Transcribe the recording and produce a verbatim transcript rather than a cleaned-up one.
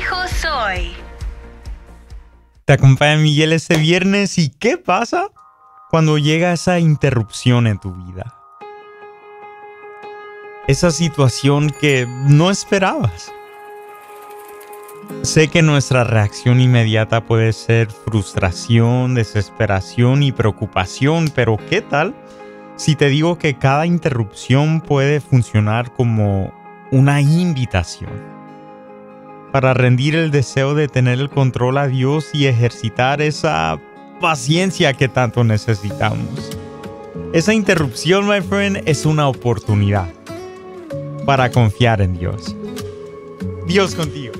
hijo soy. Te acompaña Miguel este viernes y ¿qué pasa cuando llega esa interrupción en tu vida? Esa situación que no esperabas. Sé que nuestra reacción inmediata puede ser frustración, desesperación y preocupación, pero ¿qué tal si te digo que cada interrupción puede funcionar como una invitación para rendir el deseo de tener el control a Dios y ejercitar esa paciencia que tanto necesitamos? Esa interrupción, my friend, es una oportunidad para confiar en Dios. Dios contigo.